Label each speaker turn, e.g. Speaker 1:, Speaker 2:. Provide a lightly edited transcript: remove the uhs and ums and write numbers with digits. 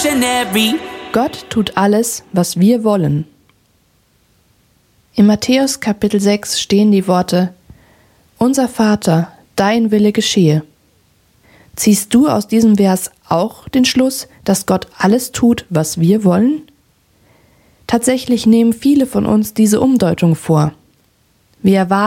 Speaker 1: revolutionary.
Speaker 2: Gott tut alles, was wir wollen. In Matthäus Kapitel 6 stehen die Worte: Unser Vater, dein Wille geschehe. Ziehst du aus diesem Vers auch den Schluss, dass Gott alles tut, was wir wollen? Tatsächlich nehmen viele von uns diese Umdeutung vor. Wir erwarten